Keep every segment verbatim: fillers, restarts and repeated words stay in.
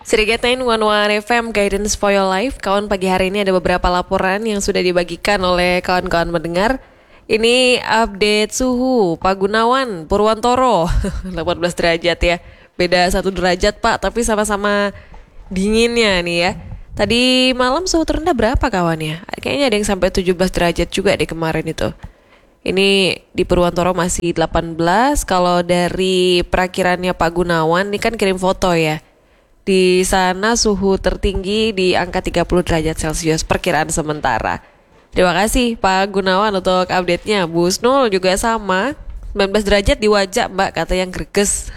Serikat sembilan satu F M Guidance for Your Life. Kawan, pagi hari ini ada beberapa laporan yang sudah dibagikan oleh kawan-kawan mendengar. Ini update suhu Pak Gunawan, Purwantoro, delapan belas derajat ya. Beda satu derajat Pak, tapi sama-sama dinginnya nih ya. Tadi malam suhu terendah berapa kawan ya? Kayaknya ada yang sampai tujuh belas derajat juga deh kemarin itu. Ini di Purwantoro masih delapan belas. Kalau dari perakirannya Pak Gunawan, ini kan kirim foto ya. Di sana suhu tertinggi di angka tiga puluh derajat Celcius perkiraan sementara. Terima kasih Pak Gunawan untuk update-nya. Bu Snul juga sama, sembilan belas derajat di Wajak Mbak, kata yang greges.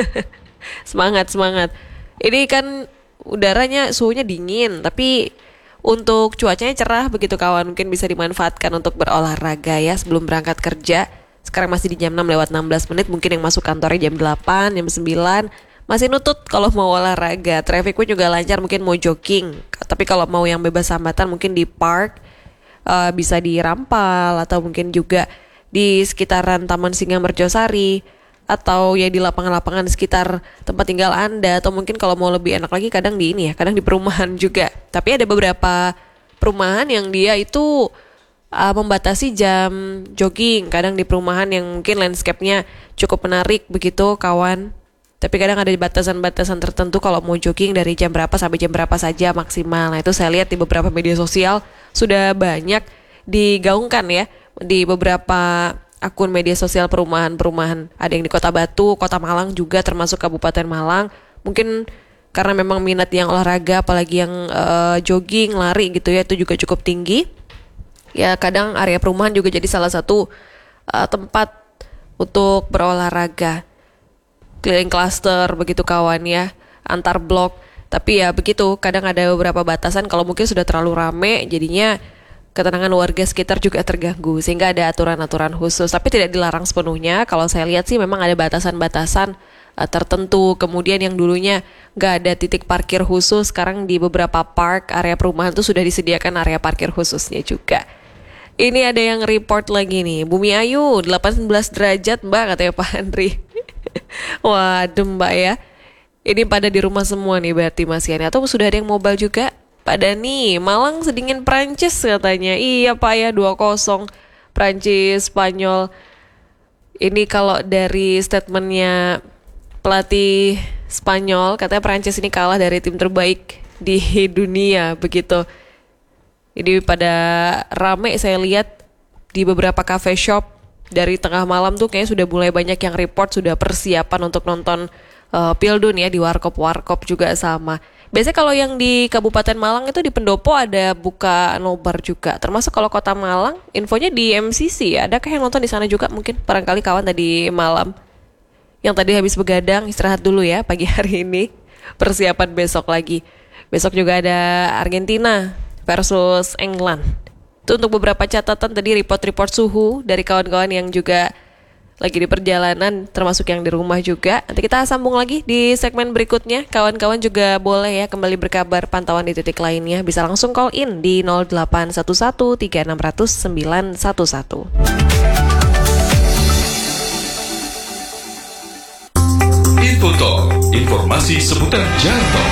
Semangat, semangat. Ini kan udaranya suhunya dingin, tapi untuk cuacanya cerah begitu kawan. Mungkin bisa dimanfaatkan untuk berolahraga ya sebelum berangkat kerja. Sekarang masih di jam enam lewat enam belas menit, mungkin yang masuk kantornya jam delapan, jam sembilan. Masih nutut kalau mau olahraga. Traffic pun juga lancar, mungkin mau jogging. Tapi kalau mau yang bebas hambatan mungkin di park, uh, bisa di Rampal, atau mungkin juga di sekitaran Taman Singa Merjosari, atau ya di lapangan-lapangan sekitar tempat tinggal Anda. Atau mungkin kalau mau lebih enak lagi kadang di ini ya, kadang di perumahan juga. Tapi ada beberapa perumahan yang dia itu uh, membatasi jam jogging. Kadang di perumahan yang mungkin landscape-nya cukup menarik begitu kawan. Tapi kadang ada batasan-batasan tertentu kalau mau jogging dari jam berapa sampai jam berapa saja maksimal. Nah itu saya lihat di beberapa media sosial sudah banyak digaungkan ya. Di beberapa akun media sosial perumahan-perumahan. Ada yang di Kota Batu, Kota Malang juga termasuk Kabupaten Malang. Mungkin karena memang minat yang olahraga apalagi yang uh, jogging, lari gitu ya, itu juga cukup tinggi. Ya kadang area perumahan juga jadi salah satu uh, tempat untuk berolahraga. Keliling klaster begitu kawan ya, antar blok. Tapi ya begitu, kadang ada beberapa batasan. Kalau mungkin sudah terlalu rame, jadinya ketenangan warga sekitar juga terganggu. Sehingga ada aturan-aturan khusus, tapi tidak dilarang sepenuhnya. Kalau saya lihat sih memang ada batasan-batasan uh, tertentu. Kemudian yang dulunya gak ada titik parkir khusus, sekarang di beberapa park, area perumahan itu sudah disediakan area parkir khususnya juga. Ini ada yang report lagi nih, Bumi Ayu delapan belas derajat Mbak, katanya Pak Andri. Waduh Mbak ya, ini pada di rumah semua nih berarti masih ada. Atau sudah ada yang mobile juga? Pak Dani, Malang sedingin Prancis katanya. Iya Pak ya, dua kosong Prancis, Spanyol. Ini kalau dari statementnya pelatih Spanyol, katanya Prancis ini kalah dari tim terbaik di dunia begitu. Ini pada rame saya lihat di beberapa cafe shop. Dari tengah malam tuh kayaknya sudah mulai banyak yang report sudah persiapan untuk nonton uh, Pildun ya, di warkop-warkop juga sama. Biasanya kalau yang di Kabupaten Malang itu di Pendopo ada buka nobar juga. Termasuk kalau Kota Malang, infonya di M C C ya. Adakah yang nonton di sana juga mungkin? Barangkali kawan tadi malam yang tadi habis begadang istirahat dulu ya pagi hari ini. Persiapan besok lagi. Besok juga ada Argentina versus England. Itu untuk beberapa catatan tadi report-report suhu dari kawan-kawan yang juga lagi di perjalanan, termasuk yang di rumah juga. Nanti kita sambung lagi di segmen berikutnya. Kawan-kawan juga boleh ya kembali berkabar pantauan di titik lainnya. Bisa langsung call in di nol delapan satu satu tiga enam nol nol sembilan satu satu. Info Talk, informasi seputar jalan tol.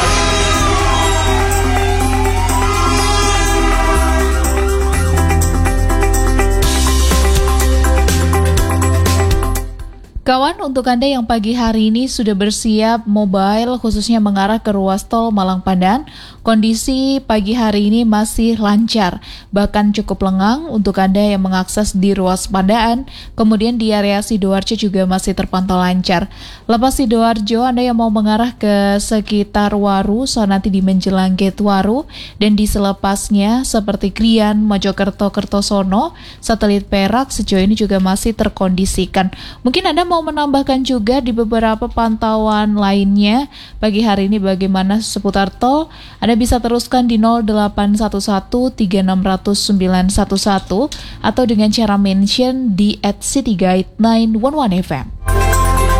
Kawan, untuk Anda yang pagi hari ini sudah bersiap mobile khususnya mengarah ke ruas tol Malang Pandan, kondisi pagi hari ini masih lancar, bahkan cukup lengang untuk Anda yang mengakses di ruas Pandaan, kemudian di area Sidoarjo juga masih terpantau lancar. Lepas Sidoarjo, Anda yang mau mengarah ke sekitar Waru, so nanti di menjelang gate Waru, dan di selepasnya seperti Krian, Mojokerto, Kertosono, Satelit Perak, sejauh ini juga masih terkondisikan. Mungkin Anda mau mau menambahkan juga di beberapa pantauan lainnya pagi hari ini bagaimana seputar tol, Anda bisa teruskan di nol delapan satu satu tiga enam nol nol sembilan satu satu atau dengan cara mention di at city guide sembilan satu satu F M.